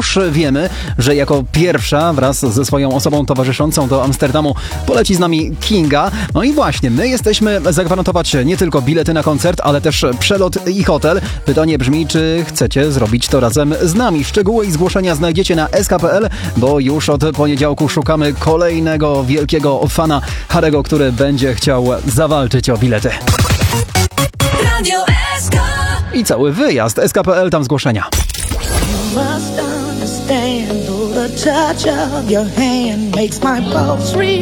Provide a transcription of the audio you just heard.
już wiemy, że jako pierwsza wraz ze swoją osobą towarzyszącą do Amsterdamu poleci z nami Kinga. No i właśnie, my jesteśmy zagwarantować nie tylko bilety na koncert, ale też przelot i hotel. Pytanie brzmi, czy chcecie zrobić to razem z nami? Szczegóły i zgłoszenia znajdziecie na sk.pl, bo już od poniedziałku szukamy kolejnego wielkiego fana Harry'ego, który będzie chciał zawalczyć o bilety. Radio SK. I cały wyjazd. sk.pl, tam zgłoszenia. Must understand, though the touch of your hand makes my pulse real.